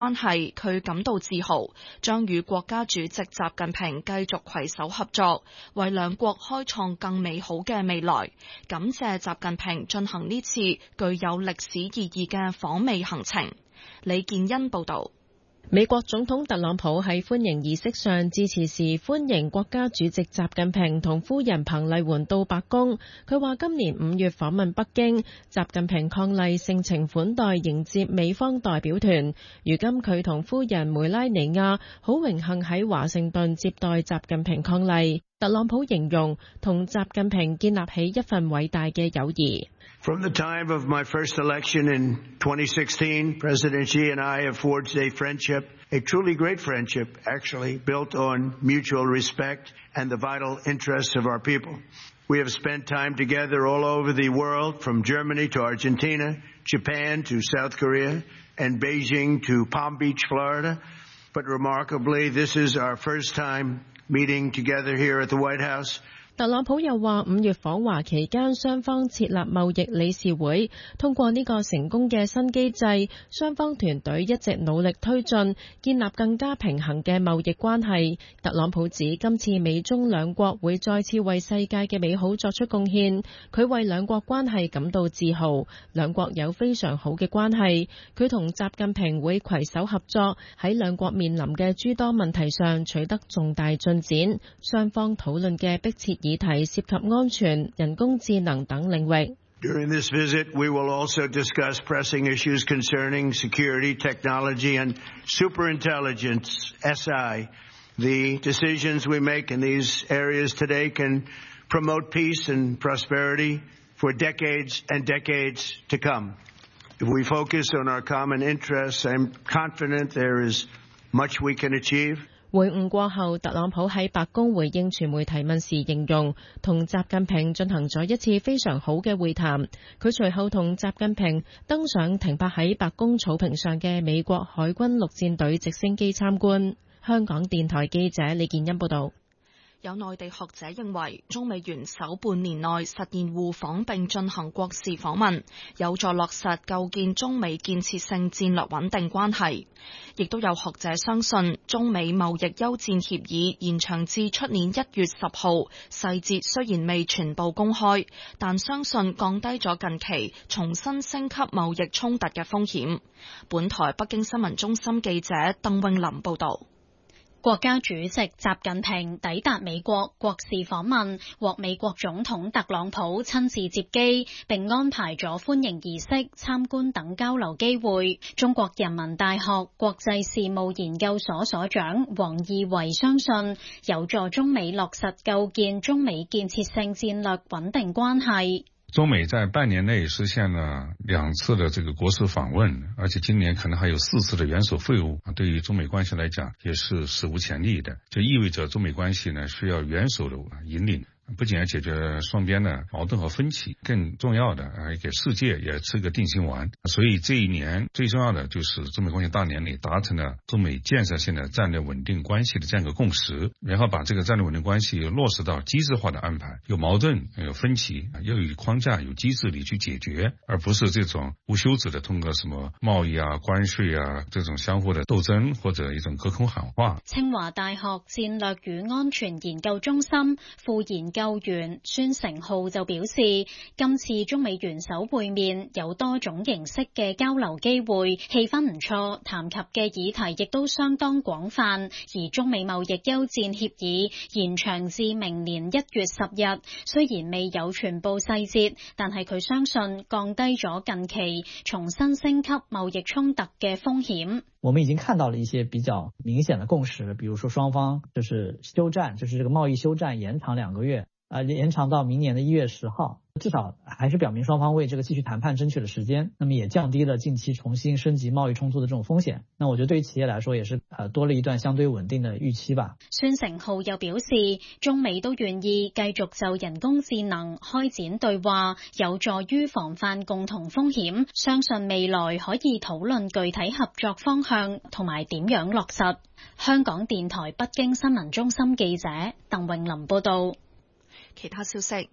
關係，佢感到自豪，將與國家主席習近平繼續攜手合作，為兩國開創更美好嘅未來。感謝習近平進行呢次具有歷史意義嘅訪美行程。李建恩報導。 美國總統特朗普喺歡迎儀式上致辭時，歡迎國家主席習近平同夫人彭麗媛到白宮。佢話今年5月訪問北京，習近平伉儷盛情款待迎接美方代表團。如今佢同夫人梅拉尼亞好榮幸喺華盛頓接待習近平伉儷。特朗普形容同習近平建立起一份偉大嘅友誼。 From the time of my first election in 2016, President Xi and I have forged a friendship, a truly great friendship, actually, built on mutual respect and the vital interests of our people. We have spent time together all over the world, from Germany to Argentina, Japan to South Korea, and Beijing to Palm Beach, Florida. But remarkably, this is our first time meeting together here at the White House. 特朗普又話5月訪華期間，雙方設立貿易理事會，通過呢個成功嘅新機制，雙方團隊一直努力推進，建立更加平衡嘅貿易關係。特朗普指今次美中兩國會再次為世界嘅美好作出貢獻，佢為兩國關係感到自豪，兩國有非常好嘅關係。佢同習近平會攜手合作，喺兩國面臨嘅諸多問題上取得重大進展。雙方討論嘅迫切議題涉及安全、人工智能等領域。 During this visit, we will also discuss pressing issues concerning security, technology, and superintelligence, SI. The decisions we make in these areas today can promote peace and prosperity for decades and decades to come. If we focus on our common interests, I'm confident there is much we can achieve. 會晤過後，特朗普喺白宮回應傳媒提問時形容，同習近平進行咗一次非常好嘅會談。佢隨後同習近平登上停泊喺白宮草坪上嘅美國海軍陸戰隊直升機參觀。香港電台記者李建恩報道。 有內地學者認為，中美元首半年內實現互訪並進行國事訪問，有助落實構建中美建設性戰略穩定關係。亦都有學者相信，中美貿易休戰協議延長至出年1月10號，細節雖然未全部公開，但相信降低咗近期重新升級貿易衝突嘅風險。本台北京新聞中心記者鄧詠琳報導。 國家主席習近平抵達美國國事訪問，獲美國總統特朗普親自接機，並安排咗歡迎儀式、參觀等交流機會。中國人民大學國際事務研究所所長王義維相信，有助中美落實構建中美建設性戰略穩定關係。 中美在半年內實現了2次的這個國事訪問，而且今年可能還有4次的元首會晤，對於中美關係來講也是史無前例的，就意味着中美關係呢需要元首的引領，不僅要解決雙邊的矛盾和分歧，更重要的給世界也吃個定心丸。所以這一年最重要的就是中美關係大年裡達成了中美建設性的戰略穩定關係的這樣一個共識，然後把這個戰略穩定關係落實到機制化的安排，有矛盾有分歧要有框架有機制裡去解決，而不是這種無休止的通過什麼貿易啊關稅啊這種相互的鬥爭或者一種隔空喊話。 清華大學戰略與安全研究中心副研究員孫成浩就表示，今次中美元首會面有多種形式嘅交流機會，氣氛唔錯，談及嘅議題亦都相當廣泛。而中美貿易休戰協議延長至明年1月10日，雖然未有全部細節，但係佢相信降低咗近期重新升級貿易衝突嘅風險。 我們已經看到了一些比較明顯的共識，比如說雙方就是休戰，就是這個貿易休戰延長2個月，延長到明年的1月10號，至少還是表明雙方為這個繼續談判爭取了時間，那麼也降低了近期重新升級貿易衝突的這種風險。那我覺得對於企業來說也是多了一段相對穩定的預期吧。 孫成浩又表示，中美都願意繼續就人工智能開展對話，有助於防範共同風險，相信未來可以討論具體合作方向同埋點樣落實。香港電台北京新聞中心記者鄧詠琳報道。 其他消息，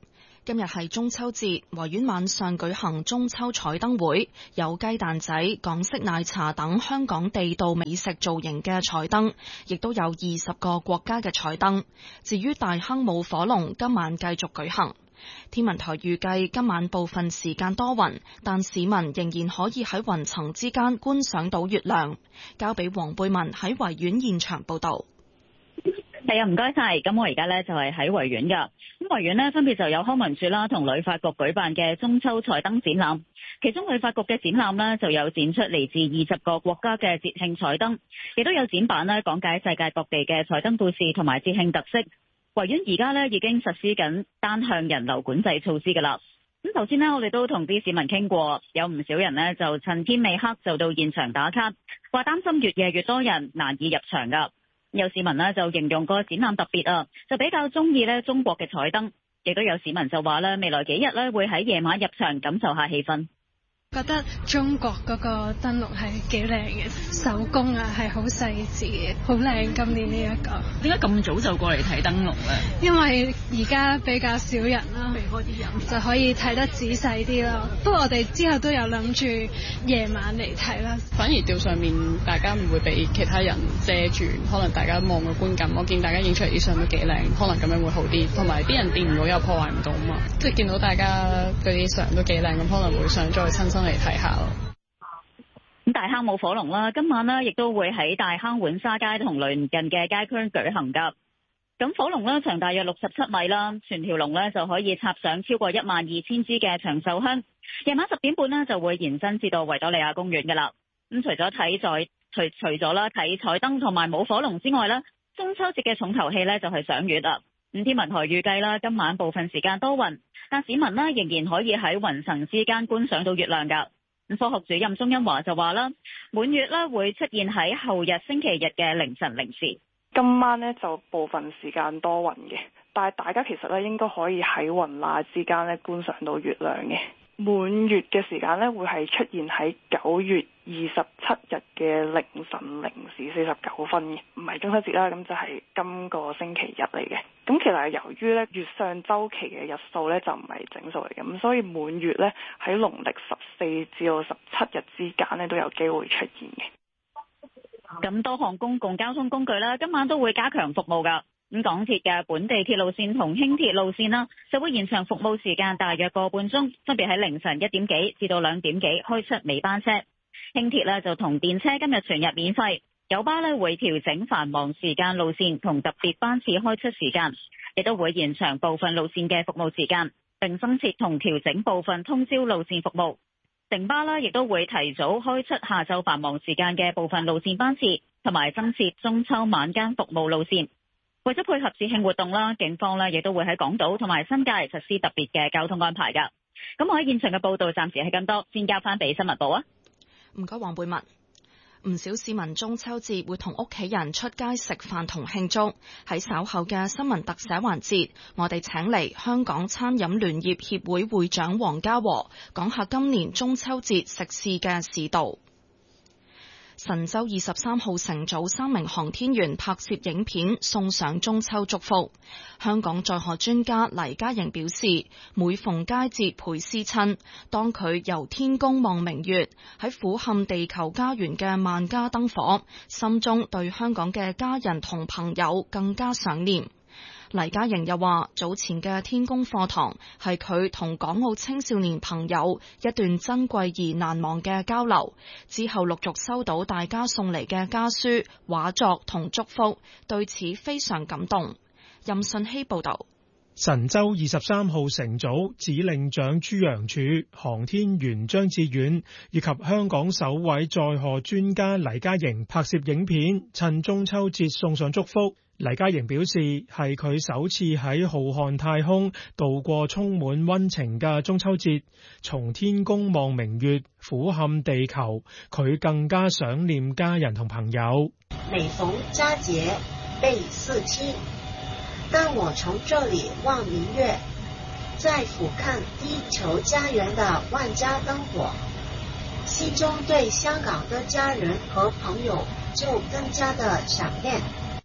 今日係中秋節，維園晚上舉行中秋彩燈會，有雞蛋仔、港式奶茶等香港地道美食造型嘅彩燈，亦都有20個國家嘅彩燈。至於大坑舞火龍，今晚繼續舉行。天文台預計今晚部分時間多雲，但市民仍然可以喺雲層之間觀賞到月亮。交俾黃貝文喺維園現場報道。 係啊，唔該晒。咁我而家呢就係喺維園噶。咁維園呢分別就有康文署啦同旅發局舉辦嘅中秋彩燈展覽。其中旅發局嘅展覽呢就有展出嚟自20個國家嘅節慶彩燈，亦都有展板呢講解世界各地嘅彩燈故事同埋節慶特色。維園而家呢已經實施緊單向人流管制措施噶啦。咁頭先呢我哋都同啲市民傾過，有唔少人呢就趁天未黑就到現場打卡，話擔心越夜越多人難以入場噶。有市民呢就形容個展覽特別啊，就比較中意呢中國嘅彩燈，亦都有市民就話呢未來幾日呢會喺夜晚入場感受下氣氛。 覺得中國嗰個燈籠係幾靚嘅，手工啊係好細緻嘅，好靚。今年呢一個點解咁早就過嚟睇燈籠呢？ 因為而家比較少人啦，避開啲人就可以睇得仔細啲咯。不過我哋之後都有諗住夜晚嚟睇啦。 反而吊上面大家唔會俾其他人遮住，可能大家望個觀感，我見大家影出嚟啲相都幾靚，可能咁樣會好啲。同埋啲人掂唔到又破壞唔到嘛，即係見到大家嗰啲相都幾靚，咁可能會想再親身嚟睇下咯。 咁大坑舞火龍啦，今晚呢亦都會喺大坑浣紗街同鄰近嘅街區舉行噶。咁火龍呢長大約67米啦，全條龍呢就可以插上超過12000支嘅長壽香。夜晚10點半呢就會延伸至到維多利亞公園噶啦。咁除咗睇彩燈同埋舞火龍之外呢，中秋節嘅重頭戲呢就係賞月啦。咁天文台預計啦，今晚部分時間多雲，但市民呢仍然可以喺雲層之間觀賞到月亮噶。咁科學主任鍾欣華就話啦，滿月呢會出現喺後日星期日嘅凌晨0時。 今晚呢就部分時間多雲嘅，但係大家其實呢應該可以喺雲罅之間呢觀賞到月亮嘅。滿月嘅時間呢會係出現喺9月27日嘅凌晨0時49分嘅，唔係中秋節啦，咁就係今個星期日嚟嘅。咁其實係由於呢月相週期嘅日數呢就唔係整數嚟嘅，咁所以滿月呢喺農曆14至到17日之間呢都有機會出現嘅。 咁多項公共交通工具啦，今晚都會加強服務㗎。咁港鐵嘅本地鐵路線同輕鐵路線啦，就會延長服務時間大約個半鐘，分別喺凌晨1點幾至到2點幾開出尾班車。輕鐵呢就同電車今日全日免費，有巴呢會調整繁忙時間路線同特別班次開出時間，亦都會延長部分路線嘅服務時間，並增設同調整部分通宵路線服務。城巴呢亦都會提早開出下晝繁忙時間嘅部分路線班次，同埋增設中秋晚間服務路線。為咗配合節慶活動啦，警方呢亦都會喺港島同埋新界實施特別嘅交通安排㗎。咁我喺現場嘅報道暫時係咁多，先交翻俾新聞部啊。 唔該，黃貝文。唔少市民中秋節會同屋企人出街食飯同慶祝。喺稍後嘅新聞特寫環節，我哋請嚟香港餐飲聯業協會會長黃家和講下今年中秋節食肆嘅市道。神舟23號乘組3名航天員拍攝影片送上中秋祝福。香港載荷專家黎嘉瑩表示，每逢佳節倍思親，當佢由天宮望明月，喺俯瞰地球家園嘅萬家燈火，心中對香港嘅家人同朋友更加想念。黎嘉瑩又話，早前嘅天宮課堂係佢同港澳青少年朋友一段珍貴而難忘嘅交流，之後陸續收到大家送嚟嘅家書、畫作同祝福，對此非常感動。任信希報道。 神舟23號乘組指令長朱楊柱、航天員張志遠以及香港首位載荷專家黎嘉瑩拍攝影片，趁中秋節送上祝福。黎嘉瑩表示，係佢首次喺浩瀚太空度過充滿溫情嘅中秋節，從天宮望明月，俯瞰地球，佢更加想念家人同朋友。 每逢佳節倍思親，當我從這裡望明月，再俯瞰地球家園的萬家燈火，心中對香港的家人和朋友就更加的想念。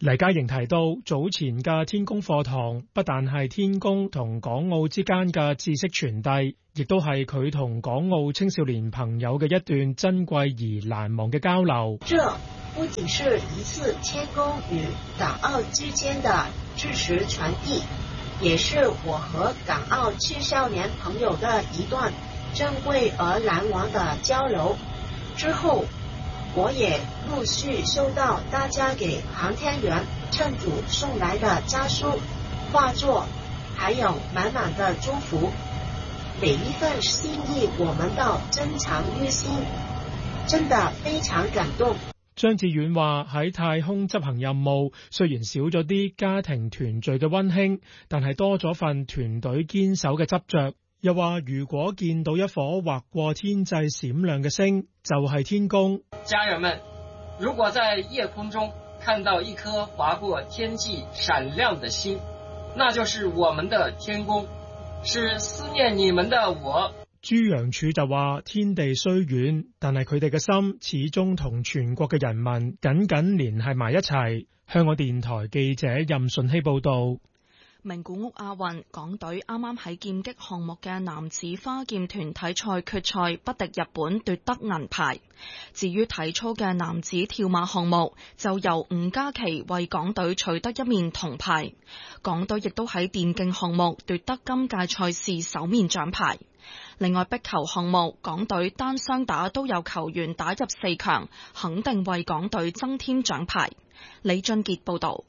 黎嘉瑩提到，早前嘅天宮課堂不但係天宮同港澳之間嘅知識傳遞，亦都係佢同港澳青少年朋友嘅一段珍貴而難忘嘅交流。 這不僅是一次天宮與港澳之間的知識傳遞，也是我和港澳青少年朋友的一段珍貴而難忘的交流。之後我也陸續收到大家給航天員乘組送來的家書、畫作，還有滿滿的祝福。每一份心意我們都珍藏於心，真的非常感動。 張志遠話喺太空執行任務，雖然少咗啲家庭團聚嘅溫馨，但係多咗份團隊堅守嘅執着。又話如果見到一顆劃過天際閃亮嘅星，就係天宮。 家人們，如果在夜空中看到一顆劃過天際閃亮的星，那就是我們的天宮，是思念你們的我。 朱楊柱就話天地雖遠，但係佢哋嘅心始終同全國嘅人民緊緊聯繫埋一齊。香港電台記者任順希報道。 名古屋亞運，港隊啱啱喺劍擊項目嘅男子花劍團體賽決賽不敵日本奪得銀牌。至於體操嘅男子跳馬項目，就由吳嘉琪為港隊取得一面銅牌。港隊亦都喺電競項目奪得今屆賽事首面獎牌。另外壁球項目，港隊單雙打都有球員打入4強，肯定為港隊增添獎牌。李俊傑報道。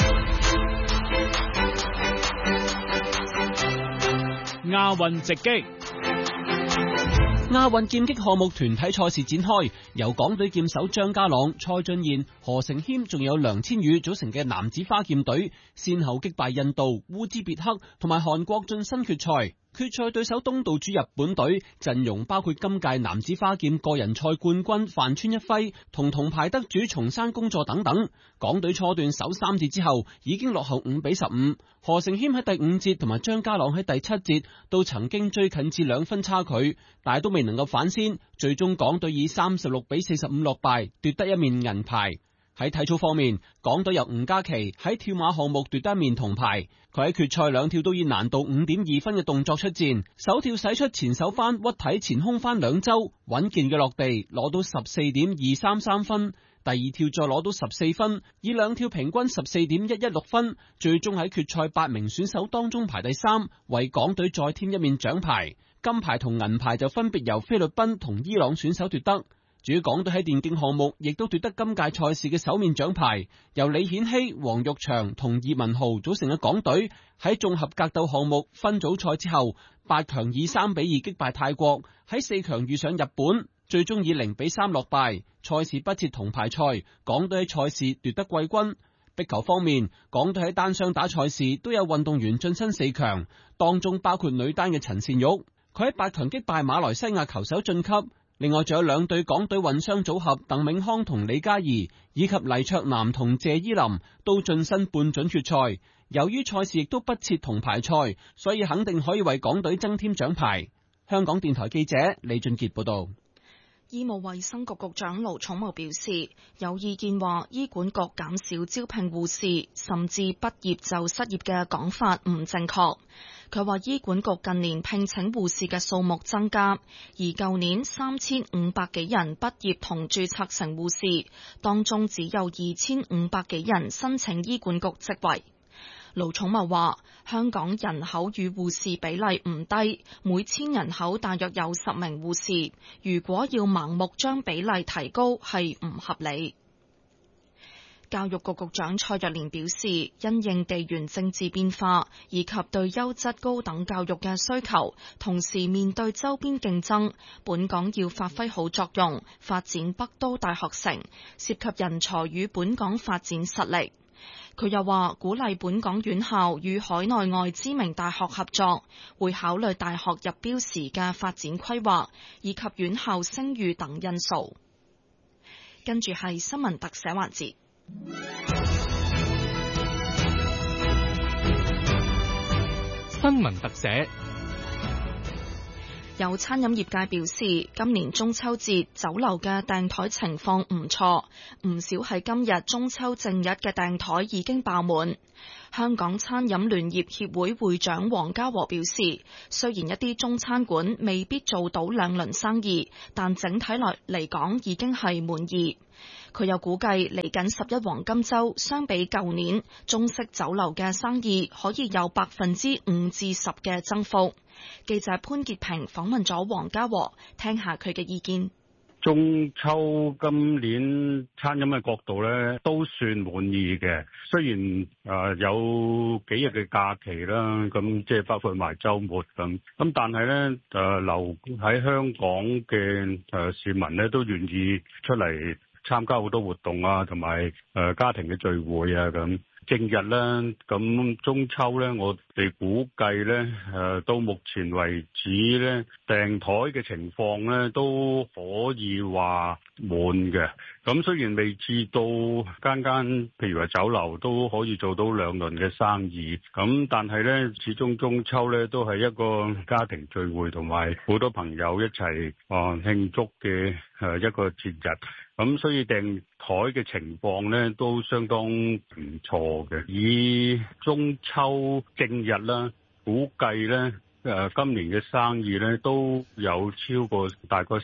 亞運直擊，亞運劍擊項目團體賽事展開，由港隊劍手張家朗、蔡俊彥、何成謙仲有梁千羽組成嘅男子花劍隊，先後擊敗印度、烏茲別克同埋韓國晉身決賽。決賽對手東道主日本隊，陣容包括今屆男子花劍個人賽冠軍范川一輝同銅牌得主松山恭助等等。港隊初段首3節之後已經落後5-15，何成謙喺第5節同埋張家朗喺第7節都曾經追近至2分差距，但都未能夠反先，最終港隊以36-45落敗，奪得一面銀牌。喺體操方面，港隊由吳嘉琪喺跳馬項目奪得一面銅牌。佢喺決賽2跳都以難度5.2分嘅動作出戰，首跳使出前手翻屈體前空翻2周，穩健嘅落地攞到14.233分。第2跳再攞到14分，以2跳平均14.116分，最終喺決賽8名選手當中排第3，為港隊再添一面獎牌。金牌同銀牌就分別由菲律賓同伊朗選手奪得。至於港隊喺電競項目，亦都奪得今屆賽事嘅首面獎牌，由李顯希、黃玉祥同葉文豪組成嘅港隊喺綜合格鬥項目分組賽之後，8強以3-2擊敗泰國，喺4強遇上日本，最終以0-3落敗。賽事不設銅牌賽，港隊喺賽事奪得季軍。壁球方面，港隊喺單雙打賽事都有運動員晉身4強，當中包括女單嘅陳善玉，佢喺8強擊敗馬來西亞球手晉級。另外仲有2對港隊混雙組合鄧銘康同李嘉怡，以及黎卓南同謝依林都晉身半準決賽。由於賽事亦都不設銅牌賽，所以肯定可以為港隊增添獎牌。香港電台記者李俊傑報道。 醫務衛生局局長盧寵茂表示，有意見話醫管局減少招聘護士，甚至畢業就失業嘅講法唔正確。佢話醫管局近年聘請護士嘅數目增加，而舊年3500幾人畢業同註冊成護士，當中只有2500幾人申請醫管局職位。盧寵茂話，香港人口與護士比例唔低，每1000人口大約有10名護士，如果要盲目將比例提高係唔合理。教育局局長蔡若蓮表示，因應地緣政治變化以及對優質高等教育嘅需求，同時面對周邊競爭，本港要發揮好作用，發展北都大學城，涉及人才與本港發展實力。佢又話，鼓勵本港院校與海內外知名大學合作，會考慮大學入標時嘅發展規劃，以及院校聲譽等因素。跟住係新聞特寫環節。新聞特寫。 有餐飲業界表示，今年中秋節酒樓嘅訂台情況唔錯，唔少係今日中秋正日嘅訂台已經爆滿。香港餐飲聯業協會會長黃家和表示，雖然一啲中餐館未必做到兩輪生意，但整體嚟講已經係滿意。佢又估計嚟緊11黃金週，相比舊年，中式酒樓嘅生意可以有5%至10%嘅增幅。記者潘潔平訪問咗黃家和，聽下佢嘅意見。 中秋今年餐飲嘅角度咧，都算滿意嘅。雖然有幾日嘅假期啦，咁即係包括埋週末咁但係咧留喺香港嘅市民咧都願意出嚟參加好多活動啊，同埋家庭嘅聚會啊咁。正日啦，咁中秋咧，我哋估計咧，到目前為止咧，訂台嘅情況咧都可以話滿嘅。咁雖然未至到間，譬如話酒樓都可以做到2輪嘅生意，咁但係咧，始終中秋咧都係一個家庭聚會同埋好多朋友一齊慶祝嘅一個節日。咁所以訂台嘅情況咧都相當唔錯嘅。以中秋正日啦，估計咧今年嘅生意咧都有超過大概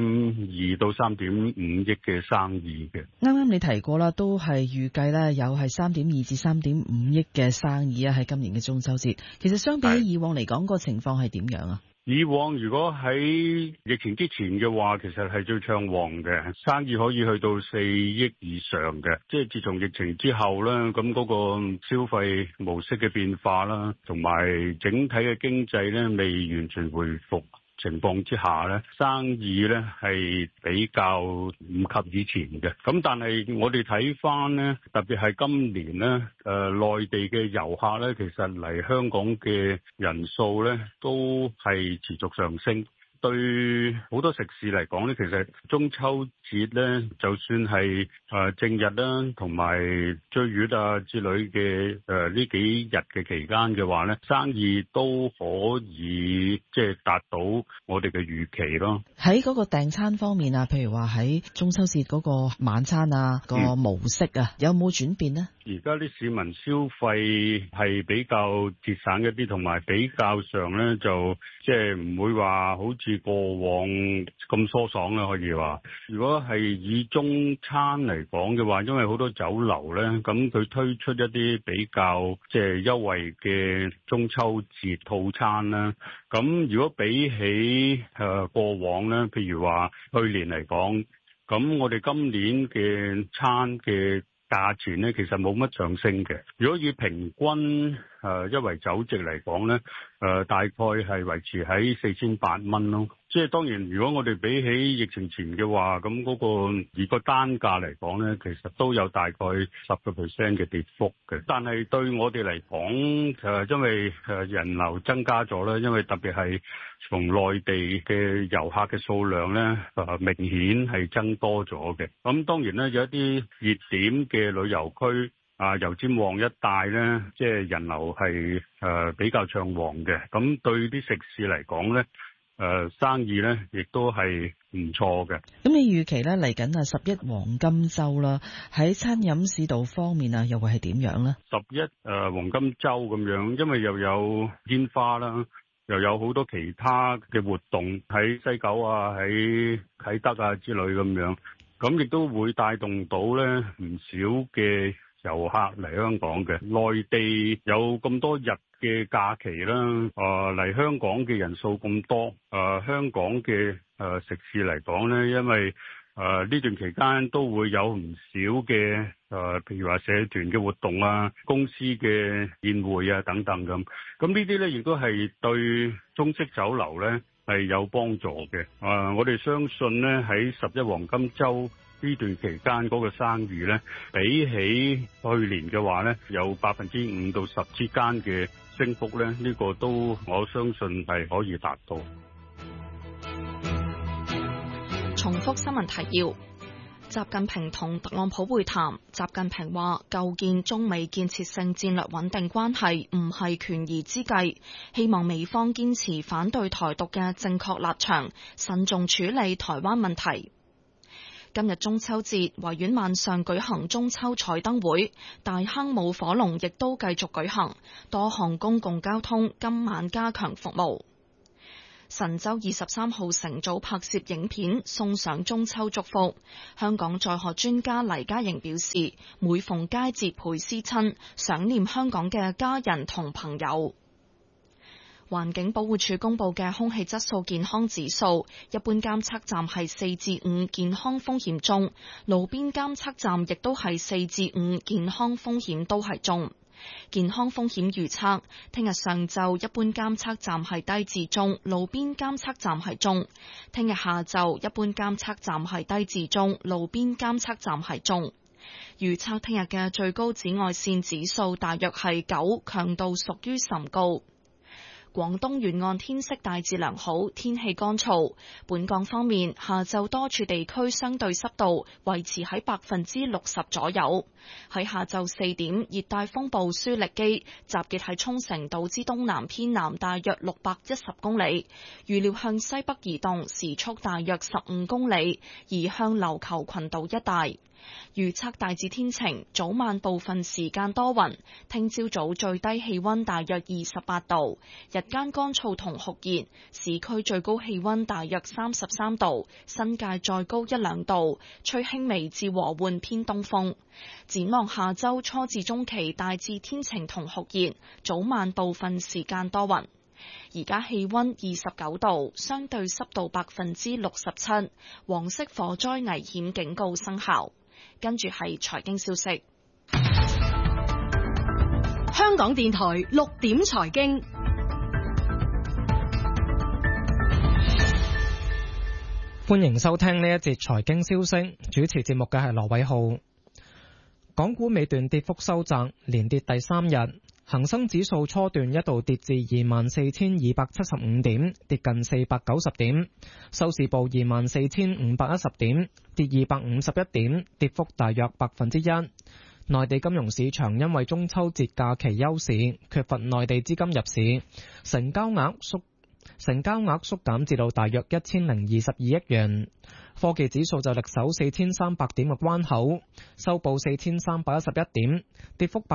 3.2到3.5億嘅生意嘅。 啱啱你提過啦，都係預計咧有係3.2至3.5億嘅生意啊，喺今年嘅中秋節。其實相比起以往嚟講，個情況係點樣啊？ 以往如果喺疫情之前嘅話，其實係最暢旺嘅，生意可以去到4億以上嘅。即係自從疫情之後咧，咁嗰個消費模式嘅變化啦，同埋整體嘅經濟咧未完全恢復情況之下咧，生意咧係比較唔及以前嘅。咁但係我哋睇翻咧，特別係今年咧，內地嘅遊客咧，其實嚟香港嘅人數咧都係持續上升。對好多食肆嚟講咧，其實中秋節咧，就算係正日啦，同埋追月啊之類嘅呢幾日嘅期間嘅話咧，生意都可以即係達到我哋嘅預期咯。 喺嗰個訂餐方面啊，譬如話喺中秋節嗰個晚餐啊，個模式啊，有冇轉變呢？ 而家啲市民消費係比較節省一啲，同埋比較上咧就即係唔會話好似過往咁疏爽啦，可以話。如果係以中餐嚟講嘅話，因為好多酒樓咧，咁佢推出一啲比較即係優惠嘅中秋節套餐啦。咁如果比起過往咧，譬如話去年嚟講，咁我哋今年嘅餐嘅價錢咧，其實冇乜上升嘅。如果以平均一圍酒席嚟講咧，大概係維持喺4800蚊咯。即係當然，如果我哋比起疫情前嘅話，咁嗰個以個單價嚟講咧，其實都有大概10% 嘅跌幅嘅。但係對我哋嚟講，因為人流增加咗啦，因為特別係從內地嘅遊客嘅數量咧，明顯係增多咗嘅。咁當然咧，有一啲熱點嘅旅遊區。油尖旺一帶咧，即係人流係比較暢旺嘅，咁對啲食肆嚟講咧，生意咧亦都係唔錯嘅。 咁你預期咧嚟緊11黃金週啦，喺餐飲市道方面啊，又會係點樣咧？11 黃金週咁樣，因為又有煙花啦，又有好多其他嘅活動喺西九啊、喺啟德啊之類咁樣，咁亦都會帶動到咧唔少嘅遊客嚟香港嘅。內地有咁多日嘅假期啦，嚟香港嘅人數咁多，香港嘅食肆嚟講咧，因為呢段期間都會有唔少嘅譬如話社團嘅活動啊、公司嘅宴會啊等等咁，咁呢啲咧亦都係對中式酒樓咧係有幫助嘅。我哋相信咧喺11黃金週呢段期間嗰個生意咧，比起去年嘅話咧，有5%到10%之間嘅升幅咧，呢個都我相信係可以達到。 重複新聞提要： 習近平同特朗普會談，習近平話構建中美建設性戰略穩定關係唔係權宜之計，希望美方堅持反對台獨嘅正確立場，慎重處理台灣問題。今日中秋節，維園晚上舉行中秋彩燈會，大坑舞火龍亦都繼續舉行，多項公共交通今晚加強服務。神舟23號乘組拍攝影片送上中秋祝福。香港在學專家黎家瑩表示，每逢佳節倍思親，想念香港嘅家人同朋友。環境保護署公布嘅空氣質素健康指數，一般監測站係4至5，健康風險中；路邊監測站亦都係4至5，健康風險都係中。健康風險預測，聽日上晝一般監測站係低至中，路邊監測站係中；聽日下晝一般監測站係低至中，路邊監測站係中。預測聽日嘅最高紫外線指數大約係9，強度屬於甚高。廣東沿岸天色大致良好，天氣乾燥。本港方面，下晝多處地區相對濕度維持喺60%左右。喺下晝4點，熱帶風暴舒力基集結喺沖繩島之東南偏南大約610公里，預料向西北移動，時速大約15公里，移向琉球群島一帶。預測大致天晴，早晚部分時間多雲。聽朝早最低氣溫大約28度，日間乾燥同酷熱，市區最高氣溫大約33度，新界再高1-2度，吹輕微至和緩偏東風。展望下周初至中期大致天晴同酷熱，早晚部分時間多雲。而家氣溫29度，相對濕度67%，黃色火災危險警告生效。跟住係財經消息。 香港電台6點財經， 歡迎收聽呢一節財經消息。主持節目嘅係羅偉浩。港股尾段跌幅收窄，連跌第3日。恒生指數初段一度跌至24,275點，跌近490點，收市報24,510點，跌251點，跌幅大約1%。內地金融市場因為中秋節假期休市，缺乏內地資金入市，成交額縮減至到大約1022億元。科技指數就力守4300點嘅關口，收報4311點，跌幅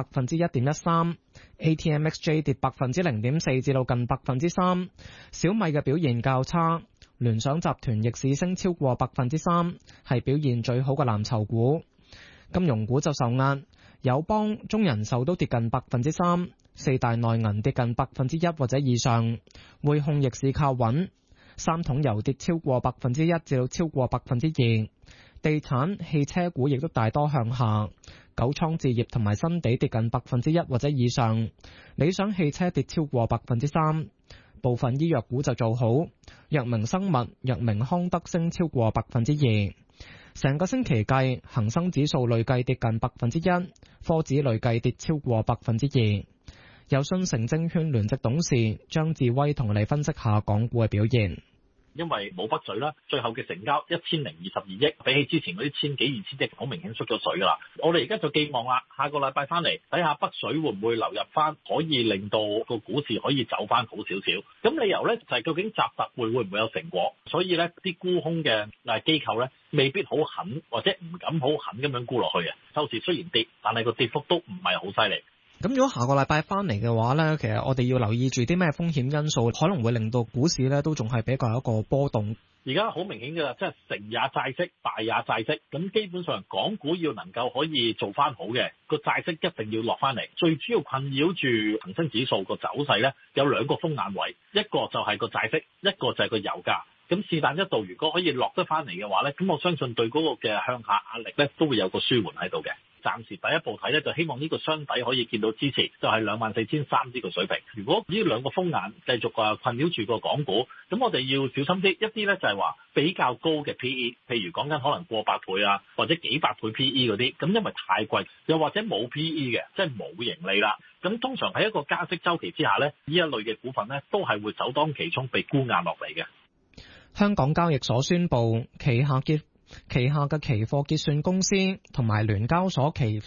1.13%。ATMXJ 跌0.4%至到近3%。小米嘅表現較差，聯想集團逆市升超過3%，係表現最好嘅藍籌股。金融股就受壓，友邦、中人壽都跌近3%，四大內銀跌近1%或者以上，匯控逆市靠穩。三桶油跌超過1%至到超過2%，地產、汽車股亦都大多向下，九倉置業同埋新地跌近1%或者以上，理想汽車跌超過3%，部分醫藥股就做好，藥明生物、藥明康德升超過2%。成個星期計，恒生指數累計跌近1%，科指累計跌超過2%。有信誠證券聯席董事張志威同你分析下港股嘅表現。 因為冇北水啦，最後嘅成交1022億，比起之前嗰啲千幾2000億好明顯縮咗水噶啦。我哋而家就寄望啦，下個禮拜翻嚟睇下北水會唔會流入翻，可以令到個股市可以走翻好少少。咁理由呢，就係究竟習特會唔會有成果？所以呢啲沽空嘅機構呢，未必好狠或者唔敢好狠咁樣沽落去嘅。收市雖然跌，但係個跌幅都唔係好犀利。 咁如果下個禮拜翻嚟嘅話呢，其實我哋要留意住啲咩風險因素，可能會令到股市呢都仲係比較一個波動。 而家好明顯嘅啦，即係成也債息，敗也債息。咁基本上港股要能夠可以做翻好嘅，個債息一定要落翻嚟。最主要困擾住恒生指數個走勢呢，有兩個風眼位，一個就係個債息，一個就係個油價。咁是但一度如果可以落得翻嚟嘅話呢，咁我相信對嗰個嘅向下壓力呢都會有個舒緩喺度嘅。暫時第一步睇咧，就希望呢個雙底可以見到支持，就係24,300呢個水平。如果呢兩個風眼繼續困擾住個港股，咁我哋要小心啲。一啲咧就係話比較高嘅 PE， 譬如講緊可能過百倍啊，或者幾百倍 PE 嗰啲，咁因為太貴，又或者冇 PE 嘅，即係冇盈利啦。咁通常喺一個加息週期之下咧，呢一類嘅股份咧都係會首當其衝被沽壓落嚟嘅。 香港交易所宣布，旗下旗下嘅期貨結算公司同埋聯交所期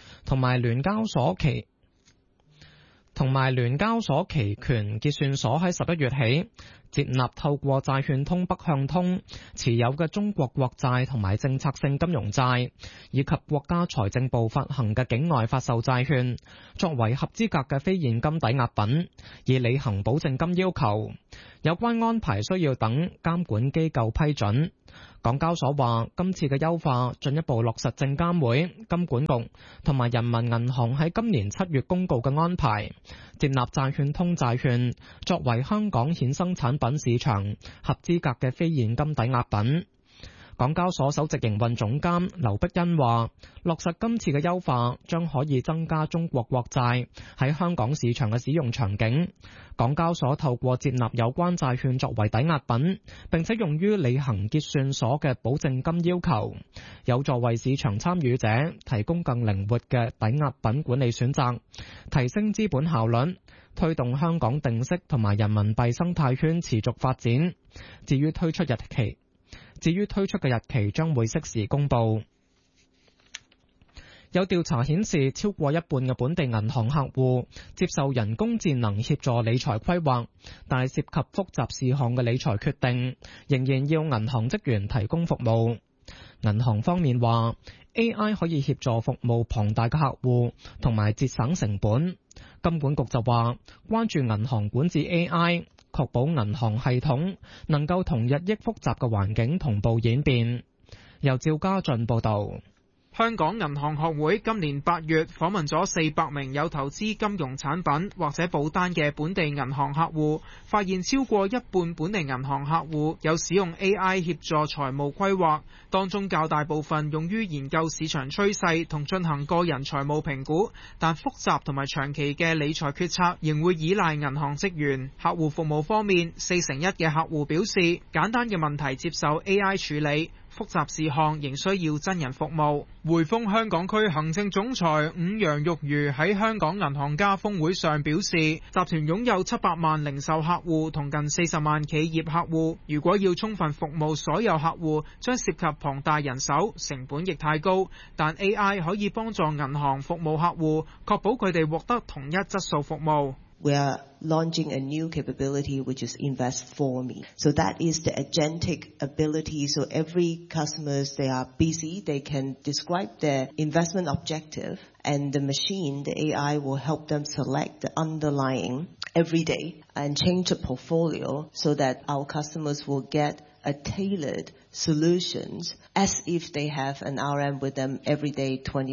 權結算所喺11月起接納透過債券通北向通持有嘅中國國債同埋政策性金融債，以及國家財政部發行嘅境外發售債券，作為合資格嘅非現金抵押品，以履行保證金要求。有關安排需要等監管機構批准。港交所話，今次嘅優化進一步落實證監會、金管局同埋人民銀行喺今年7月公告嘅安排，接納債券通債券作為香港衍生產品市場合資格嘅非現金抵押品。港交所首席營運總監劉碧欣話，落實今次嘅優化將可以增加中國國債喺香港市場嘅使用場景。港交所透過接納有關債券作為抵押品，並且用於履行結算所嘅保證金要求，有助為市場參與者提供更靈活嘅抵押品管理選擇，提升資本效率，推動香港定息同埋人民幣生態圈持續發展。至於推出嘅日期將會適時公佈。有調查顯示，超過一半嘅本地銀行客戶接受人工智能協助理財規劃，但係涉及複雜事項嘅理財決定，仍然要銀行職員提供服務。銀行方面話， AI 可以協助服務龐大嘅客戶同埋節省成本。金管局就話，關注銀行管治 AI，確保銀行系統能夠同日益複雜嘅環境同步演變。由趙家俊報導。 香港銀行學會今年8月訪問咗400名有投資金融產品或者保單嘅本地銀行客戶，發現超過一半本地銀行客戶有使用 AI 協助財務規劃，當中較大部分用於研究市場趨勢同進行個人財務評估，但複雜同埋長期嘅理財決策仍會依賴銀行職員。客戶服務方面，41%嘅客戶表示簡單嘅問題接受 AI 處理，複雜事項仍需要真人服務。匯豐香港區行政總裁伍楊玉如喺香港銀行家峰會上表示，集團擁有700萬零售客戶同近40萬企業客戶，如果要充分服務所有客戶，將涉及龐大人手，成本亦太高。但 AI 可以幫助銀行服務客戶，確保佢哋獲得同一質素服務。 We are launching a new capability which is Invest for Me. So that is the agentic ability. So every customers, they are busy, they can describe their investment objective, and the machine, the AI, will help them select the underlying every day and change the portfolio so that our customers will get a tailored solutions as if they have an RM with them every day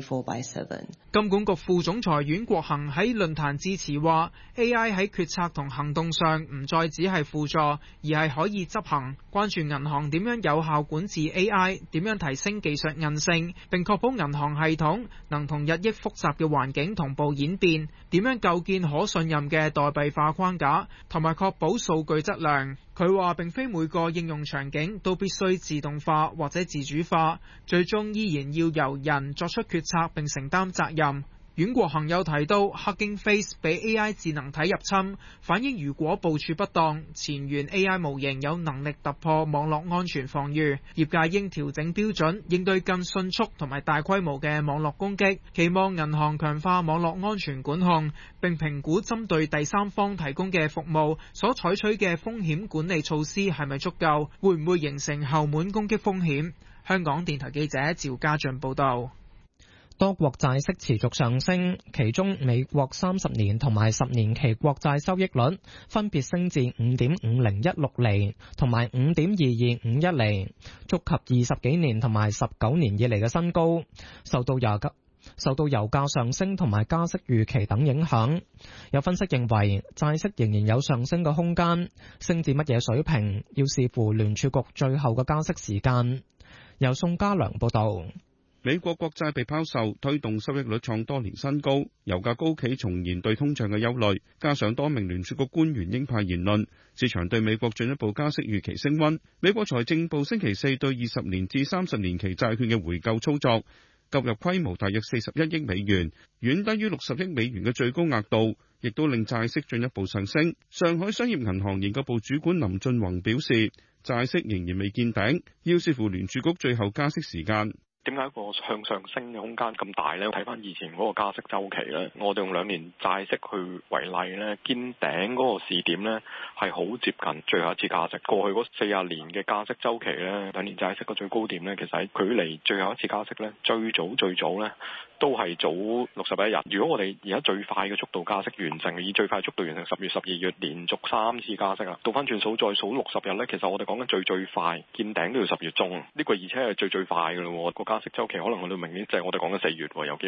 24/7. 金管局副總裁阮國恒喺論壇致辭話 AI 喺決策同行動上唔再只係輔助，而係可以執行。關注銀行點樣有效管治 AI， 點樣提升技術韌性，並確保銀行系統能同日益複雜嘅環境同步演變，點樣構建可信任嘅代幣化框架，同埋確保數據質量。佢話並非每個應用場景都必須自動化或者自主化，最終依然要由人作出決策並承擔責任。阮國恒又提到 Hugging Face 俾 AI 智能體入侵，反映如果部署不當，前沿 AI 模型有能力突破網絡安全防禦，業界應調整標準，應對更迅速同埋大規模嘅網絡攻擊。期望銀行強化網絡安全管控，並評估針對第三方提供嘅服務所採取嘅風險管理措施係咪足夠，會唔會形成後門攻擊風險。香港電台記者趙家俊報道。 多國債息持續上升，其中美國30年同埋10年期國債收益率分別升至 5.5016 厘同埋 5.2251 厘，觸及20幾年同埋19年以嚟嘅新高，受到油價上升同埋加息預期等影響。有分析認為債息仍然有上升嘅空間，升至乜嘢水平要視乎聯儲局最後嘅加息時間。由宋家良報道。 美國國債被拋售，推動收益率創多年新高，油價高企重燃對通脹嘅憂慮，加上多名聯儲局官員鷹派言論，市場對美國進一步加息預期升溫。美國財政部星期四對20年至30年期債券嘅回購操作購入規模大約41億美元，遠低於60億美元嘅最高額度，亦都令債息進一步上升。上海商業銀行研究部主管林俊宏表示，債息仍然未見頂，要視乎聯儲局最後加息時間。 點解個向上升嘅空間咁大呢？睇翻以前嗰個加息週期呢，我哋用2年債息去為例呢，見頂嗰個時點呢係好接近最後一次加息。過去嗰40年嘅加息週期呢，2年債息個最高點呢，其實喺距離最後一次加息呢，最早呢都係早61日。如果我哋而家最快嘅速度加息完成，以最快速度完成10月、12月連續3次加息啦，倒翻轉數再數60日呢，其實我哋講緊最快見頂都要10月中，呢個而且係最快嘅咯。加息週期可能去到明年，即係我哋講緊4月有機會。